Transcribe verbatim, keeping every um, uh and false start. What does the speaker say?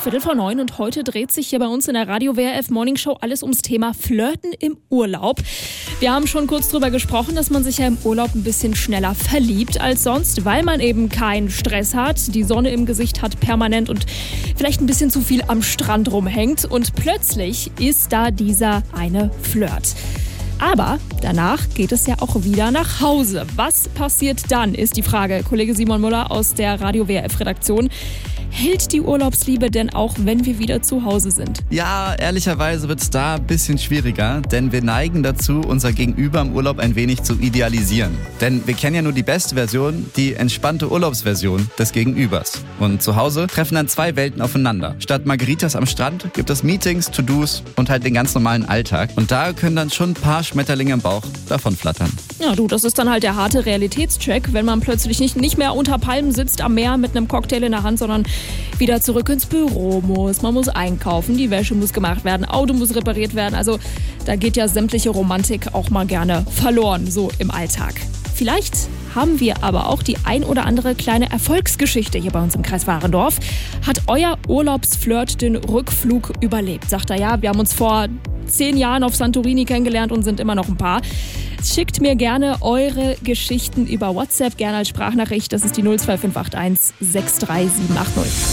Viertel vor neun und heute dreht sich hier bei uns in der Radio W R F Morning Show alles ums Thema Flirten im Urlaub. Wir haben schon kurz drüber gesprochen, dass man sich ja im Urlaub ein bisschen schneller verliebt als sonst, weil man eben keinen Stress hat, die Sonne im Gesicht hat permanent und vielleicht ein bisschen zu viel am Strand rumhängt und plötzlich ist da dieser eine Flirt. Aber danach geht es ja auch wieder nach Hause. Was passiert dann, ist die Frage. Kollege Simon Müller aus der Radio W R F-Redaktion. Hält die Urlaubsliebe denn auch, wenn wir wieder zu Hause sind? Ja, ehrlicherweise wird es da ein bisschen schwieriger, denn wir neigen dazu, unser Gegenüber im Urlaub ein wenig zu idealisieren. Denn wir kennen ja nur die beste Version, die entspannte Urlaubsversion des Gegenübers. Und zu Hause treffen dann zwei Welten aufeinander. Statt Margaritas am Strand gibt es Meetings, To-Dos und halt den ganz normalen Alltag. Und da können dann schon ein paar Schmetterlinge im Bauch davon flattern. Ja, du, das ist dann halt der harte Realitätscheck, wenn man plötzlich nicht, nicht mehr unter Palmen sitzt am Meer mit einem Cocktail in der Hand, sondern wieder zurück ins Büro muss. Man muss einkaufen, die Wäsche muss gemacht werden, Auto muss repariert werden. Also da geht ja sämtliche Romantik auch mal gerne verloren, so im Alltag. Vielleicht haben wir aber auch die ein oder andere kleine Erfolgsgeschichte hier bei uns im Kreis Warendorf. Hat euer Urlaubsflirt den Rückflug überlebt? Sagt er, ja, wir haben uns vor zehn Jahren auf Santorini kennengelernt und sind immer noch ein Paar. Schickt mir gerne eure Geschichten über WhatsApp, gerne als Sprachnachricht. Das ist die null zwei fünf acht eins sechs drei sieben acht null.